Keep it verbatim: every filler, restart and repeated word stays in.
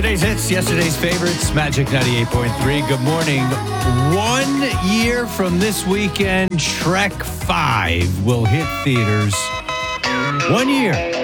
Today's hits, yesterday's favorites, Magic ninety-eight point three. Good morning. One year from this weekend, Shrek five will hit theaters. One year.